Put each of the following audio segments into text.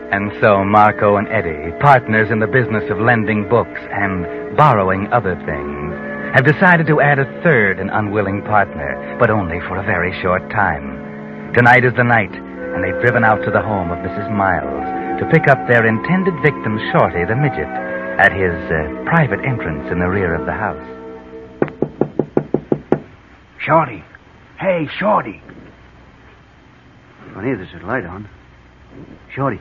And so Marco and Eddie, partners in the business of lending books and borrowing other things, have decided to add a third and unwilling partner, but only for a very short time. Tonight is the night, and they've driven out to the home of Mrs. Miles to pick up their intended victim, Shorty the midget, at his private entrance in the rear of the house. Shorty. Hey, Shorty. Funny, there's a light on. Shorty.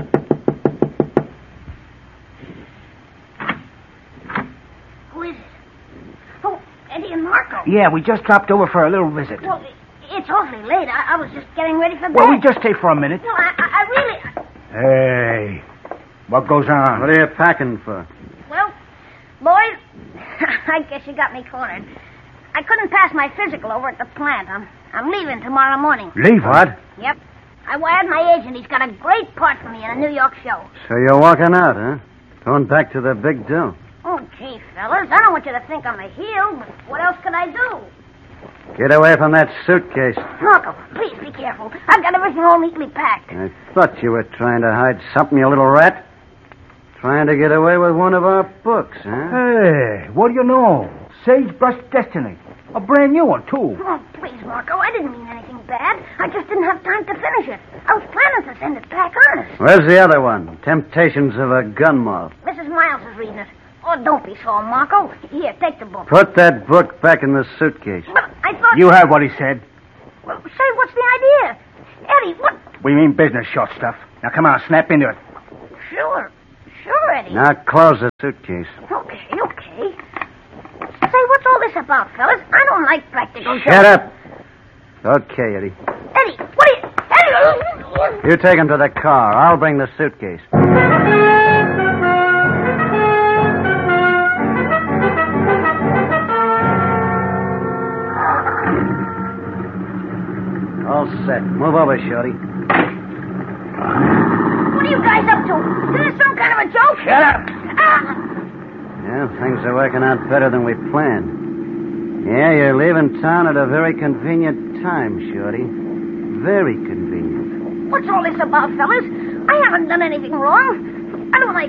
Who is it? Oh, Eddie and Marco. Yeah, we just dropped over for a little visit. Well, it's awfully late. I was just getting ready for bed. Well, we just stay for a minute. No, I really... Hey, what goes on? What are you packing for? Well, boys, I guess you got me cornered. I couldn't pass my physical over at the plant. I'm leaving tomorrow morning. Leave? What? Yep. I wired my agent. He's got a great part for me in a New York show. So you're walking out, huh? Going back to the big dough. Oh, gee, fellas, I don't want you to think I'm a heel, but what else could I do? Get away from that suitcase. Marco, please be careful. I've got everything all neatly packed. I thought you were trying to hide something, you little rat. Trying to get away with one of our books, huh? Hey, what do you know? Sagebrush Destiny. A brand new one, too. Oh, please, Marco, I didn't mean anything bad. I just didn't have time to finish it. I was planning to send it back, honest. Where's the other one? Temptations of a Gun Moth. Mrs. Miles is reading it. Oh, don't be so, Marco. Here, take the book. Put that book back in the suitcase. But I thought... You heard what he said. Well, say, what's the idea? Eddie, what... We mean business, short stuff. Now, come on, snap into it. Sure, Eddie. Now close the suitcase. Okay. Say, what's all this about, fellas? I don't like practical jokes. Shut up. Okay, Eddie. Eddie, what are you... Eddie! You take him to the car. I'll bring the suitcase. All set. Move over, Shorty. What are you guys up to? Is this some kind of a joke? Shut up. Yeah, things are working out better than we planned. Yeah, you're leaving town at a very convenient time, Shorty. Very convenient. What's all this about, fellas? I haven't done anything wrong. I don't like